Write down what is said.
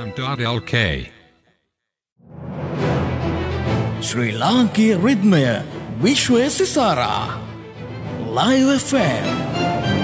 FM.lk ශ්‍රී ලාංකීය රිද්මය විශ්වය සිසාරා Live FM